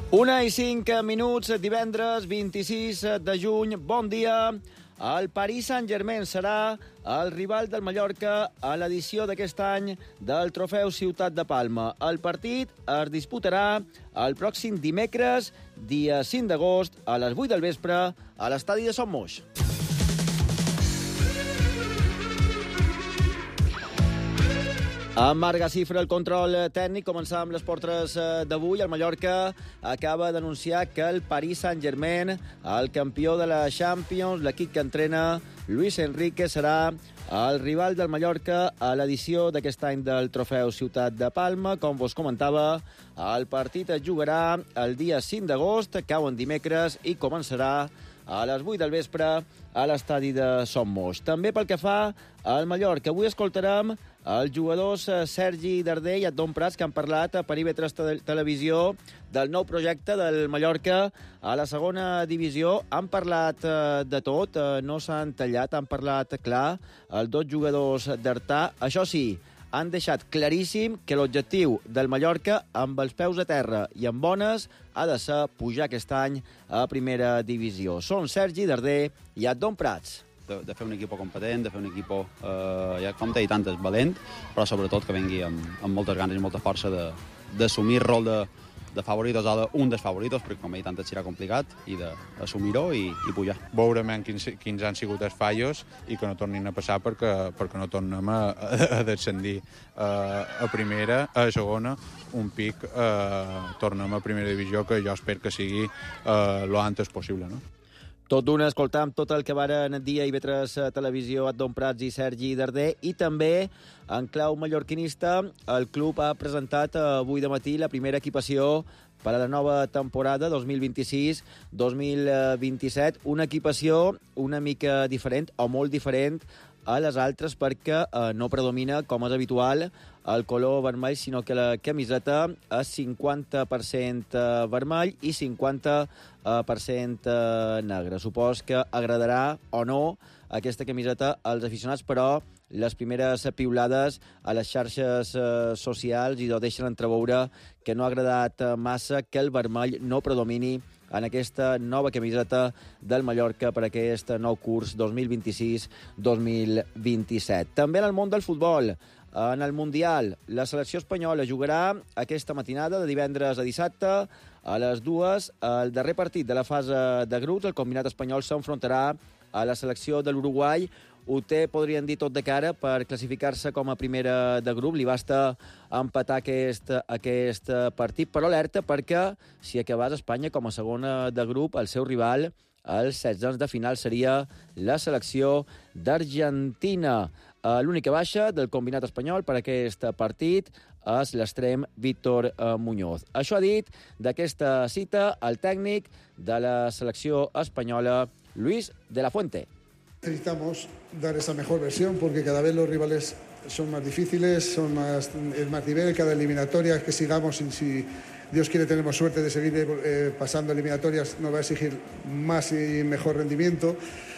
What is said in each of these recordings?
1:05, divendres 26 de juny. Bon dia. El Paris Saint-Germain serà el rival del Mallorca a l'edició d'aquest any del Trofeu Ciutat de Palma. El partit es disputarà el pròxim dimecres, dia 5 d'agost, a les 8 del vespre, a l'estadi de Son Moix. Amb Marc Gacifra, el control tècnic, començar amb les portres d'avui. El Mallorca acaba d'anunciar que el Paris Saint-Germain, el campió de la Champions, l'equip que entrena Luis Enrique, serà el rival del Mallorca a l'edició d'aquest any del Trofeu Ciutat de Palma. Com vos comentava, el partit es jugarà el dia 5 d'agost, cau en dimecres i començarà a les 8 del vespre a l'estadi de Son Moix. També pel que fa al Mallorca, avui escoltarem els jugadors Sergi Darder i Adon Prats, que han parlat a Perímetres Televisió del nou projecte del Mallorca a la segona divisió. Han parlat de tot, no s'han tallat, han parlat clar els dos jugadors d'Artà. Això sí, han deixat claríssim que l'objectiu del Mallorca, amb els peus a terra i amb bones, ha de ser pujar aquest any a primera divisió. Són Sergi Darder i Adon Prats. De fer un equip competent, de fer un equip, ja com t'he dit antes, valent, però sobretot que vengui amb moltes ganes i molta força d'assumir el rol de favoritos o d'un dels favoritos, perquè com he dit antes serà complicat, i d'assumir-ho i pujar. Veurem quins han sigut els fallos i que no tornin a passar perquè no tornem a descendir a primera, a segona, un pic, tornem a primera divisió, que jo espero que sigui lo antes possible, no? Tot d'una, escoltam tot el que varen dir a IB3 Televisió, Adon Prats i Sergi Darder, i també, en clau mallorquinista, el club ha presentat avui de matí la primera equipació per a la nova temporada 2026-2027, una equipació una mica diferent, o molt diferent, a les altres, perquè no predomina, com és habitual, el color vermell, sinó que la camiseta és 50% vermell i 50% negre. Supos que agradarà o no aquesta camiseta als aficionats, però les primeres piulades a les xarxes socials i ho deixen entreveure que no ha agradat massa que el vermell no predomini en aquesta nova camiseta del Mallorca per aquest nou curs 2026-2027. També en el món del futbol, en el Mundial, la selecció espanyola jugarà aquesta matinada de divendres a dissabte a les 2. El darrer partit de la fase de grups, el combinat espanyol s'enfrontarà a la selecció de l'Uruguai. Ho té, podrien dir, tot de cara per classificar-se com a primera de grup. Li basta empatar aquest partit, però alerta perquè si acabés Espanya com a segona de grup, el seu rival, els 16 de final, seria la selecció d'Argentina. L'única baixa del combinat espanyol per aquest partit és l'extrem Víctor Muñoz. Això ha dit d'aquesta cita el tècnic de la selecció espanyola, Luis de la Fuente. Necesitamos dar esa mejor versión porque cada vez los rivales son más difíciles, es más nivel, cada eliminatoria que sigamos, y si Dios quiere tenemos suerte de seguir pasando eliminatorias, nos va a exigir más y mejor rendimiento.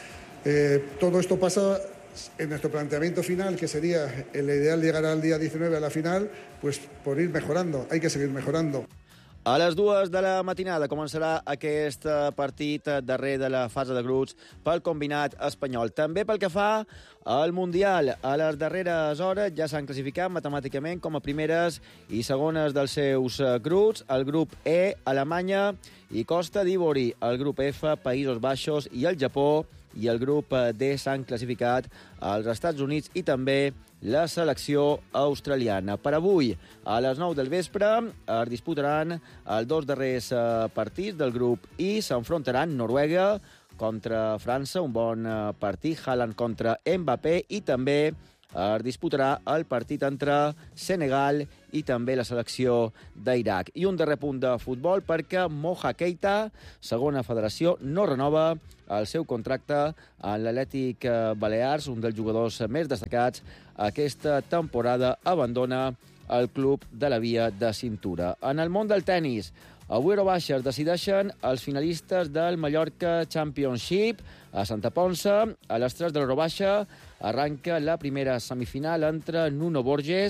Todo esto pasa en nuestro planteamiento final, que sería el ideal llegar al día 19 a la final, pues por ir mejorando, hay que seguir mejorando. A les 2 de la matinada començarà aquest partit darrer de la fase de grups pel combinat espanyol. També pel que fa al Mundial, a les darreres hores ja s'han classificat matemàticament com a primeres i segones dels seus grups. El grup E, Alemanya i Costa d'Ivori. El grup F, Països Baixos i el Japó. I el grup D s'han classificat als Estats Units i també la selecció australiana. Per avui, a les 9 del vespre, es disputaran els dos darrers partits del grup I. S'enfrontaran Noruega contra França, un bon partit, Haaland contra Mbappé, i també es disputarà el partit entre Senegal i també la selecció d'Iraq. I un darrer punt de futbol perquè Moja Keita, segona federació, no renova el seu contracte en l'Atlètic Balears, un dels jugadors més destacats aquesta temporada, abandona el club de la Via de Cintura. En el món del tennis, avui Eurobaixes decideixen els finalistes del Mallorca Championship a Santa Ponça. A les 3 de l'Eurobaixa arranca la primera semifinal entre Nuno Borges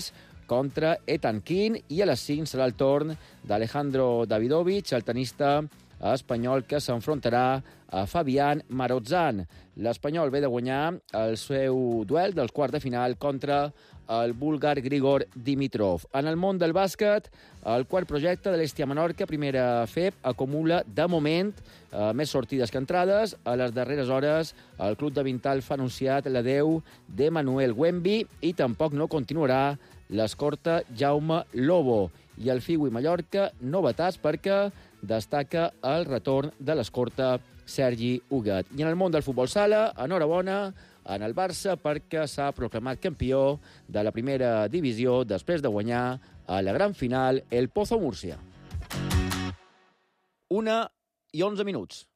contra Ethan King, i a les 5 serà el torn d'Alejandro Davidovich, el tenista espanyol que s'enfrontarà a Fabián Marozsan. L'espanyol ve de guanyar el seu duel dels quarts de final contra el búlgar Grigor Dimitrov. En el món del bàsquet, el quart projecte de l'Hèstia Menorca, primera FEP, acumula, de moment, més sortides que entrades. A les darreres hores, el club de Vintalf ha anunciat l'adeu d'Emanuel Wemby i tampoc no continuarà l'escorta Jaume Lobo. I el Figui Mallorca, novetats perquè destaca el retorn de l'escorta Sergi Huguet. I en el món del futbol sala, enhorabona en el Barça perquè s'ha proclamat campió de la primera divisió després de guanyar a la gran final el Pozo Múrcia. 1:11.